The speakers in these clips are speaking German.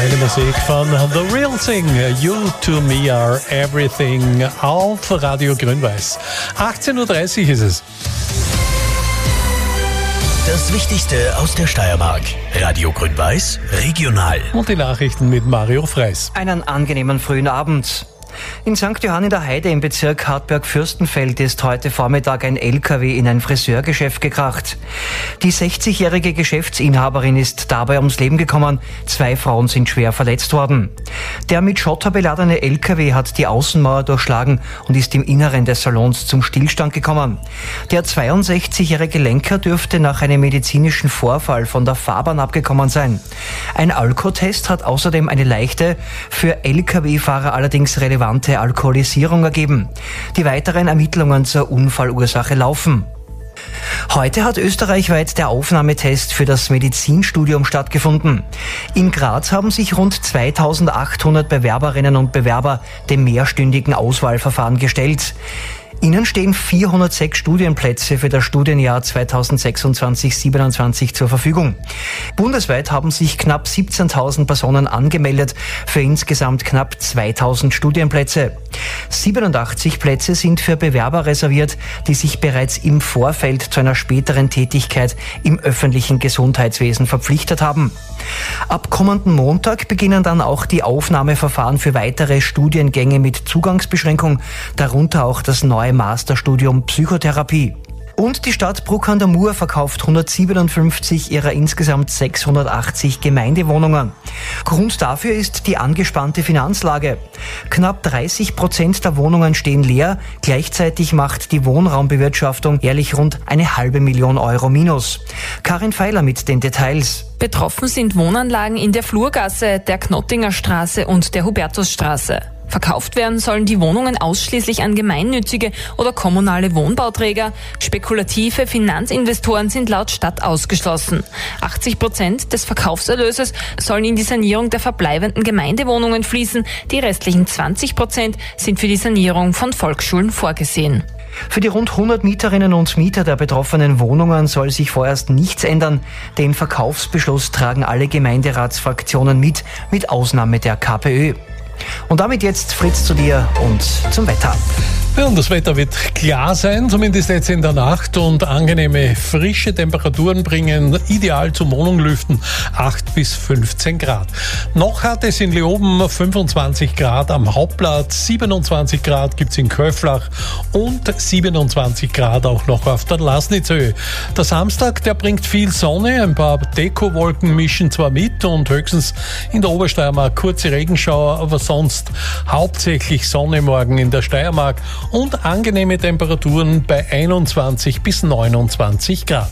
Meine Musik von The Real Thing, You to Me Are Everything auf Radio Grün-Weiß. 18.30 Uhr ist es. Das Wichtigste aus der Steiermark. Radio Grün-Weiß, regional. Und die Nachrichten mit Mario Freis. Einen angenehmen frühen Abend. In St. Johann in der Heide im Bezirk Hartberg-Fürstenfeld ist heute Vormittag ein LKW in ein Friseurgeschäft gekracht. Die 60-jährige Geschäftsinhaberin ist dabei ums Leben gekommen. 2 Frauen sind schwer verletzt worden. Der mit Schotter beladene LKW hat die Außenmauer durchschlagen und ist im Inneren des Salons zum Stillstand gekommen. Der 62-jährige Lenker dürfte nach einem medizinischen Vorfall von der Fahrbahn abgekommen sein. Ein Alkotest hat außerdem eine leichte, für LKW-Fahrer allerdings relevante Alkoholisierung ergeben. Die weiteren Ermittlungen zur Unfallursache laufen. Heute hat österreichweit der Aufnahmetest für das Medizinstudium stattgefunden. In Graz haben sich rund 2800 Bewerberinnen und Bewerber dem mehrstündigen Auswahlverfahren gestellt. Ihnen stehen 406 Studienplätze für das Studienjahr 2026/27 zur Verfügung. Bundesweit haben sich knapp 17.000 Personen angemeldet für insgesamt knapp 2.000 Studienplätze. 87 Plätze sind für Bewerber reserviert, die sich bereits im Vorfeld zu einer späteren Tätigkeit im öffentlichen Gesundheitswesen verpflichtet haben. Ab kommenden Montag beginnen dann auch die Aufnahmeverfahren für weitere Studiengänge mit Zugangsbeschränkung, darunter auch das neue Masterstudium Psychotherapie. Und die Stadt Bruck an der Mur verkauft 157 ihrer insgesamt 680 Gemeindewohnungen. Grund dafür ist die angespannte Finanzlage. Knapp 30% der Wohnungen stehen leer. Gleichzeitig macht die Wohnraumbewirtschaftung jährlich rund 500.000 Euro minus. Karin Feiler mit den Details. Betroffen sind Wohnanlagen in der Flurgasse, der Knottinger Straße und der Hubertusstraße. Verkauft werden sollen die Wohnungen ausschließlich an gemeinnützige oder kommunale Wohnbauträger. Spekulative Finanzinvestoren sind laut Stadt ausgeschlossen. 80% des Verkaufserlöses sollen in die Sanierung der verbleibenden Gemeindewohnungen fließen. Die restlichen 20% sind für die Sanierung von Volksschulen vorgesehen. Für die rund 100 Mieterinnen und Mieter der betroffenen Wohnungen soll sich vorerst nichts ändern. Den Verkaufsbeschluss tragen alle Gemeinderatsfraktionen mit Ausnahme der KPÖ. Und damit jetzt, Fritz, zu dir und zum Wetter. Ja, und das Wetter wird klar sein, zumindest jetzt in der Nacht, und angenehme frische Temperaturen bringen ideal zum Wohnunglüften 8 bis 15 Grad. Noch hat es in Leoben 25 Grad am Hauptplatz, 27 Grad gibt's in Köflach und 27 Grad auch noch auf der Lasnitzhöhe. Der Samstag, der bringt viel Sonne, ein paar Dekowolken mischen zwar mit und höchstens in der Obersteiermark kurze Regenschauer, aber sonst hauptsächlich Sonne morgen in der Steiermark und angenehme Temperaturen bei 21 bis 29 Grad.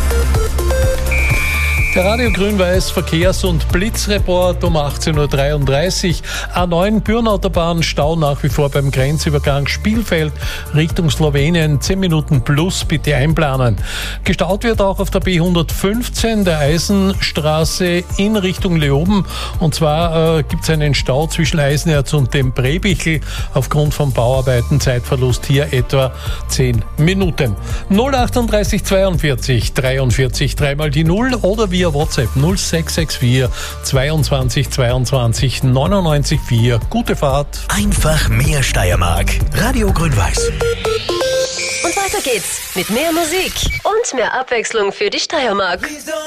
Der Radio Grün-Weiß Verkehrs- und Blitzreport um 18.33 Uhr. A9 Bürnautobahn, Stau nach wie vor beim Grenzübergang Spielfeld Richtung Slowenien. 10 Minuten plus bitte einplanen. Gestaut wird auch auf der B115 der Eisenstraße in Richtung Leoben. Und zwar gibt es einen Stau zwischen Eisenerz und dem Brebichel aufgrund von Bauarbeiten. Zeitverlust hier etwa 10 Minuten. 038 42 43 3 die 0 oder via WhatsApp 0664 22 22 99 4. Gute Fahrt. Einfach mehr Steiermark. Radio Grün-Weiß. Und weiter geht's mit mehr Musik und mehr Abwechslung für die Steiermark.